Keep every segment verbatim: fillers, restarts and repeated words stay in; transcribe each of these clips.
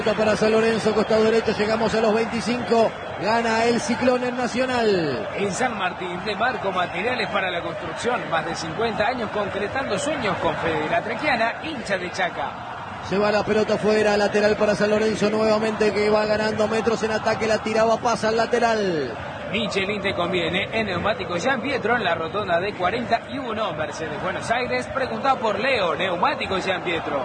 Para San Lorenzo, costado derecho, llegamos a los veinticinco, gana el Ciclón en Nacional. En San Martín de Marco Materiales para la Construcción, más de cincuenta años concretando sueños con Fede La Trequiana, hincha de Chaca. Se va la pelota fuera, lateral para San Lorenzo nuevamente, que va ganando metros en ataque, la tiraba, pasa al lateral. Michelin te conviene en neumático Jean Pietro en la rotonda de cuarenta y uno, Mercedes Buenos Aires, pregunta por Leo, neumático Jean Pietro.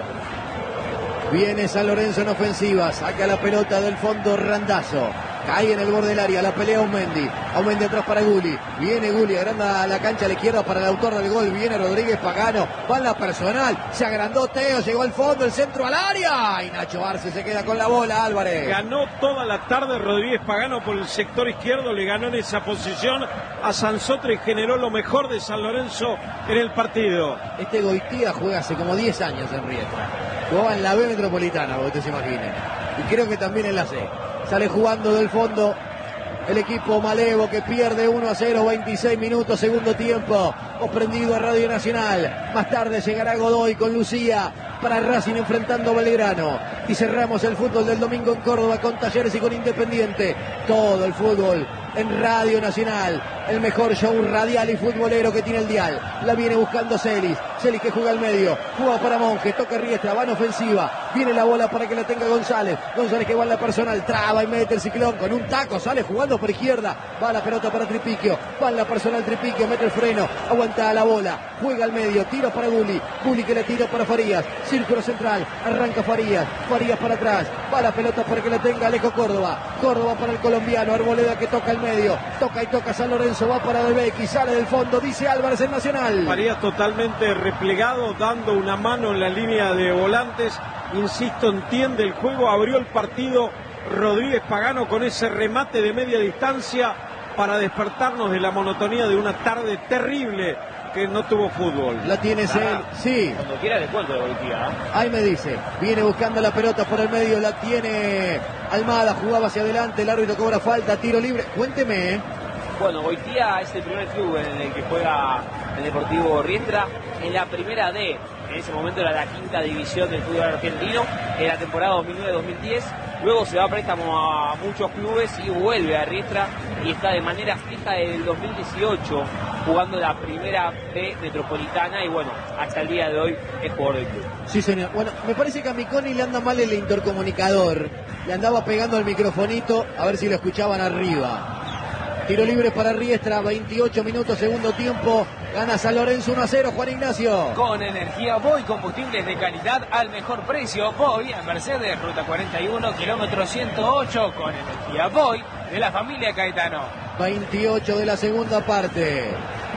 Viene San Lorenzo en ofensiva, saca la pelota del fondo Randazzo, cae en el borde del área, la pelea Aumendi, Aumendi atrás para Gulli, viene Gulli, agranda la cancha a la izquierda para el autor del gol, viene Rodríguez Pagano, va en la personal, se agrandó Teo, llegó al fondo, el centro al área, y Nacho Arce se queda con la bola, Álvarez. Ganó toda la tarde Rodríguez Pagano por el sector izquierdo, le ganó en esa posición a Sansotre y generó lo mejor de San Lorenzo en el partido. Este Goitía juega hace como diez años en Riestra, jugaba en la B Metropolitana, para que usted se imagine, y creo que también en la C. Sale jugando del fondo el equipo Malevo, que pierde uno a cero, veintiséis minutos, segundo tiempo. Hemos prendido a Radio Nacional. Más tarde llegará Godoy con Lucía para Racing enfrentando a Belgrano. Y cerramos el fútbol del domingo en Córdoba con Talleres y con Independiente. Todo el fútbol en Radio Nacional, el mejor show radial y futbolero que tiene el dial. La viene buscando Celis, Celis que juega al medio, juega para Monge, toca Riestra, va en ofensiva, viene la bola para que la tenga González, González que va en la personal, traba y mete el Ciclón con un taco, sale jugando por izquierda, va la pelota para Tripiquio, va en la personal Tripiquio, mete el freno, aguanta la bola, juega al medio, tiro para Gulli, Gulli que le tira para Farías, círculo central, arranca Farías, Farías para atrás, va la pelota para que la tenga Alejo Córdoba, Córdoba para el colombiano, Arboleda que toca el medio, toca y toca San Lorenzo, va para Delbecchi, sale del fondo, dice Álvarez en Nacional. Farías totalmente replegado, dando una mano en la línea de volantes, insisto, entiende el juego, abrió el partido Rodríguez Pagano con ese remate de media distancia para despertarnos de la monotonía de una tarde terrible que no tuvo fútbol. La tiene él, sí. Cuando quiera le cuento de Goitía. Ahí me dice, viene buscando la pelota por el medio, la tiene Almada, jugaba hacia adelante, el árbitro cobra falta, tiro libre, cuénteme. ¿eh? Bueno, Goitía es el primer club en el que juega el Deportivo Riestra en la primera D. En ese momento era la quinta división del fútbol argentino en la temporada dos mil nueve dos mil diez. Luego se va a préstamo a muchos clubes y vuelve a Riestra y está de manera fija desde el dos mil dieciocho jugando la primera B metropolitana y bueno, hasta el día de hoy es jugador del club. Sí, señor. Bueno, me parece que a Miconi le anda mal el intercomunicador. Le andaba pegando el microfonito a ver si lo escuchaban arriba. Tiro libre para Riestra, veintiocho minutos, segundo tiempo. Gana San Lorenzo uno a cero, Juan Ignacio. Con energía Boy, combustibles de calidad al mejor precio. Boy en Mercedes, ruta cuarenta y uno, kilómetro ciento ocho. Con energía Boy de la familia Caetano. veintiocho de la segunda parte.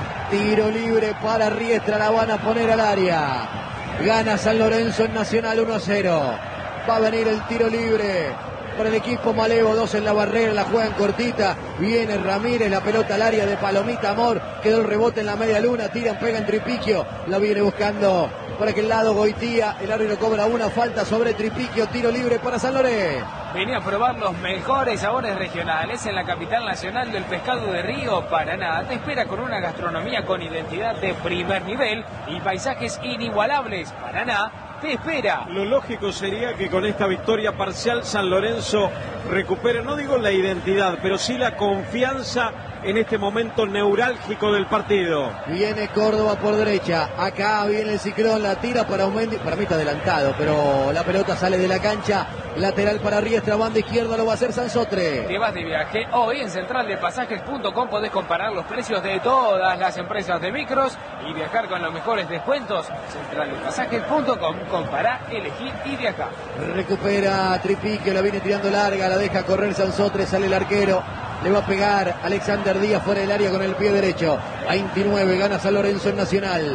Tiro libre para Riestra, la van a poner al área. Gana San Lorenzo en Nacional uno a cero. Va a venir el tiro libre para el equipo Malevo, dos en la barrera, la juegan cortita, viene Ramírez, la pelota al área de Palomita Amor, quedó el rebote en la media luna, tiran, pegan Tripiquio, la viene buscando por aquel lado Goitía, el árbitro cobra una falta sobre Tripiquio, tiro libre para San Lorenzo. Venía a probar los mejores sabores regionales en la capital nacional del pescado de Río, Paraná. Te espera con una gastronomía con identidad de primer nivel y paisajes inigualables. Paraná te espera. Lo lógico sería que con esta victoria parcial San Lorenzo recupere, no digo la identidad, pero sí la confianza en este momento neurálgico del partido. Viene Córdoba por derecha, acá viene el Ciclón, la tira para Aumendi, para mí está adelantado, pero la pelota sale de la cancha, lateral para Riestra, banda izquierda, lo va a hacer Sansotre. Te vas de viaje, hoy en central de pasajes punto com podés comparar los precios de todas las empresas de micros y viajar con los mejores descuentos. central de pasajes punto com, compará, elegí y viaja. Recupera Tripiquio, la viene tirando larga, la deja correr Sansotre, sale el arquero. Le va a pegar Alexander Díaz fuera del área con el pie derecho. veintinueve, gana San Lorenzo en Nacional.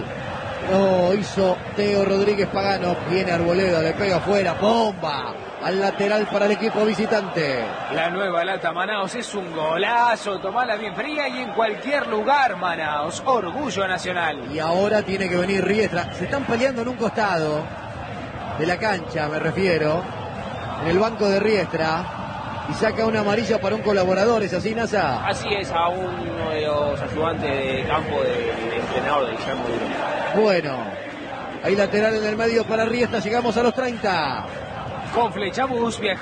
No hizo Teo Rodríguez Pagano. Viene Arboleda, le pega afuera. ¡Bomba! Al lateral para el equipo visitante. La nueva lata Manaos es un golazo. Tomala bien fría y en cualquier lugar, Manaos. Orgullo nacional. Y ahora tiene que venir Riestra. Se están peleando en un costado de la cancha, me refiero. En el banco de Riestra. Y saca una amarilla para un colaborador, ¿es así, Nasa? Así es, a uno de los ayudantes de campo del de entrenador de Guillermo Duro. Bueno, hay lateral en el medio para Riestra, llegamos a los treinta. Con Flechabús viaja.